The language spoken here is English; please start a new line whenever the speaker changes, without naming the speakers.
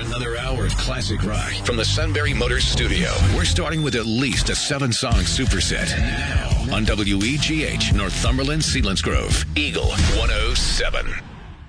Another hour of classic rock from the Sunbury Motors studio. We're starting with at least a 7-song superset. Now on WEGH, Northumberland, Selinsgrove, Eagle 107.